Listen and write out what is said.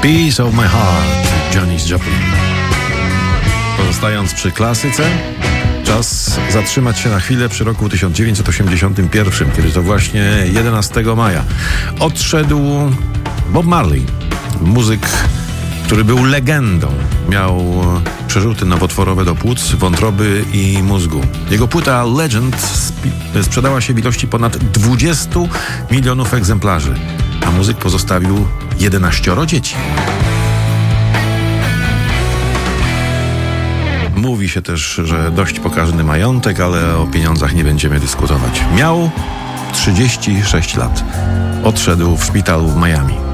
Piece of My Heart, Janis Joplin. Pozostając przy klasyce, czas zatrzymać się na chwilę przy roku 1981, kiedy to właśnie 11 maja odszedł Bob Marley, muzyk, który był legendą. Miał przerzuty nowotworowe do płuc, wątroby i mózgu. Jego płyta Legend sprzedała się w ilości ponad 20 milionów egzemplarzy, a muzyk pozostawił 11 dzieci. Mówi się też, że dość pokaźny majątek, ale o pieniądzach nie będziemy dyskutować. Miał 36 lat. Odszedł w szpitalu w Miami.